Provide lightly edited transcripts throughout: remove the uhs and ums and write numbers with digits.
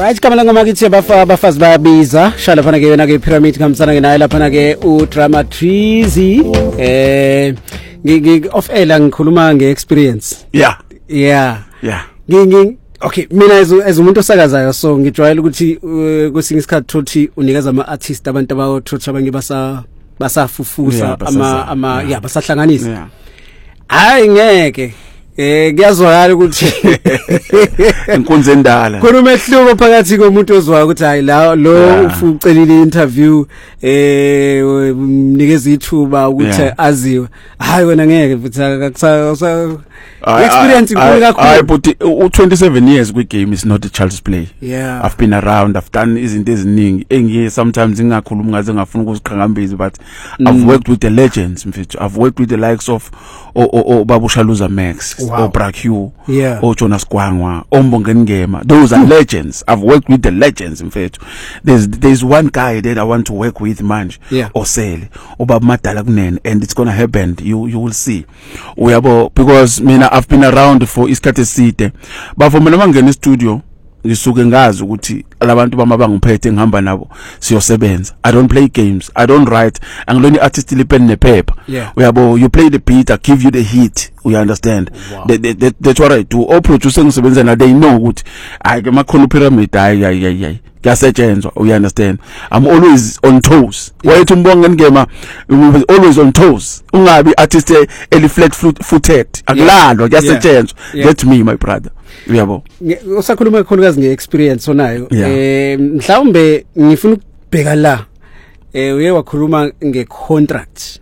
Right, kama langa makithi abafazi bayabiza shala phana ke wena ke pyramid kamsana ke naye lapha ke u Dramatrizi of air ngikhuluma ngeexperience. Yeah. Okay, mina as umuntu osakazayo so ngijwayela ukuthi kwesinye isikhathi thothi unikeza ama artists abantu abawothothi abanye basafufusa basahlanganisa. Hayi ngeke kuyazwakala ukuthi inkunzi endala khona umehluko phakathi komuntu ozwayo ukuthi hayi lo ucelile interview mnikeza ithuba ukuthi aziwe hayi wena ngeke futhi experience inkulu kakhulu. I but 27 years kwi game is not a child's play. Yeah, I've been around, I've done izinto eziningi engiye sometimes ngingakhuluma ngaze ngafuna ukuziqhakambisa, but I've worked with the legends mfethu. I've worked with the likes of Babu Shaluza Max, or Brakyu, or Jonas Gwangwa, Ombongeni Ngema. Those are legends. I've worked with the legends mfethu. There's one guy that I want to work with manje, Osele Obab Matala kunene, and it's gonna happen. You will see. Because mina I've been around for isikhathi eside, but for mina mangena studio ngisuke ngazi ukuthi labantu bama bangiphethe ngihamba nabo siyosebenza. I don't play games, I don't write, angiloni artist pen nepaper. You play the beat, I give you the hit. You understand? That's what I do. All producers ngisebenza na, they know ukuthi I ke makhona pyramid kuyasetshenzwa. You understand? I'm always on toes. Wethu umbonge ngema always on toes. Ungabi artist flat footed. Akulandwa kuyasetshenzwa. That's me, my brother. Uyabo. Usakhuluma kakhulukazi ngeexperience onayo. Mhlawumbe ngifuna ukubheka la uye wakhuluma ngecontract.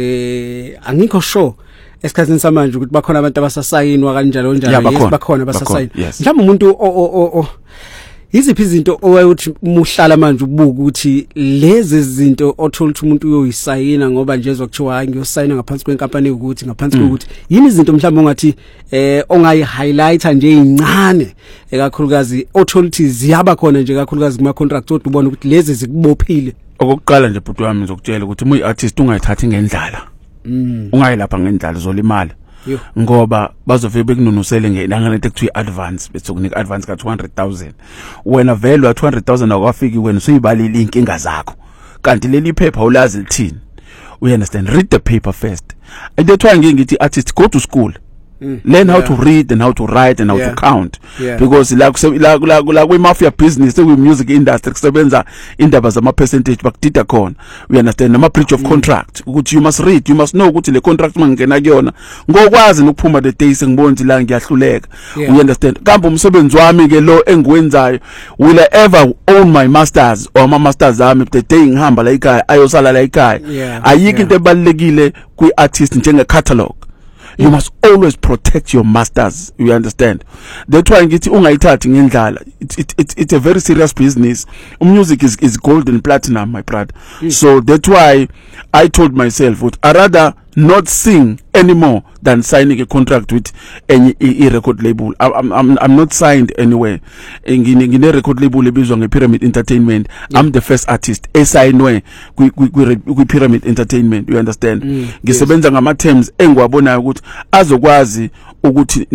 Angikho sure esikhathini samanje ukuthi bakhona abantu abasasayinwa kanjalo njalo. Bakhona abasasayinwa. Mhlawumbe umuntu iziphi izinto owayethi muhlala manje ubuka ukuthi lezi zinto othola ukuthi umuntu uyoyisayina ngoba nje ezokuthiwa hayi ngiyosayina ngaphansi kwenkampani ukuthi ngaphansi kokuthi yini izinto mhlawumbe ongathi ongayi highlighter nje incane ekakhulukazi othola ukuthi ziyaba khona nje kakhulukazi kuma contract odwa ubona ukuthi lezi zikubophile. Okokuqala nje bhuti wami ngizokutshela ukuthi uyi artist ungayithathi ngendlala. Ungayilapha ngendlala zolimala. Ngoba bazofike bekununusele ngenanganete ekuthiwa advance betsokunika advance ka 200,000. Wena vele wa 200,000 akwafiki wena usuyibalile inkinga zakho. Kanti leli paper ulazi lithini. You understand? Read the paper first. And that's why ngithi artist go to school. Learn how to read and how to write and how to count. Because like we mafia business, we music industry kusebenza indaba zama percentage bakudida khona. We understand nama breach of contract ukuthi you must read, you must know ukuthi le contract mangena kuyona ngokwazi ukuphuma the days ngibona la ngiyahluleka. We understand? Kambe umsebenzi wami ke lo engiwenzayo, will I ever own my masters or ama masters ami the day ngihamba la ekhaya ayosala la ekhaya? Ayikho into ebalekile kwi artist njenge catalog. You must always protect your masters. You understand? That's why ngithi ungayithathi ngendlala. It's a very serious business. Music is gold and platinum, my brother. So that's why I told myself, I rather not sing anymore than signing a contract with any record label. I'm not signed anywhere. In a record label ebizwa Pyramid Entertainment. I'm the first artist esignwe kwi Pyramid Entertainment. You understand? Ngisebenza ngama terms engwabona ukuthi azokwazi ukuthi